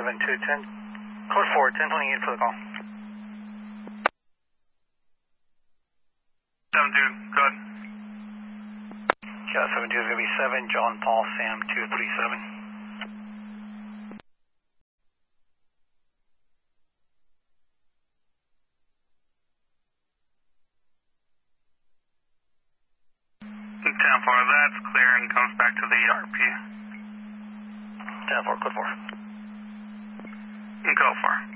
7210. Code 4, 1028 for the call. 72, good. Yeah, 72 is going to be 7, John Paul Sam 237. Ten four, that's clear and comes back to the ERP. 10-4, code 4. Go for it.